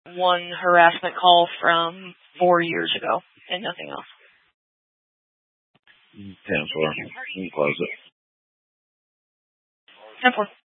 one harassment call from 4 years ago and nothing else. 10-4. You can close it. 10-4.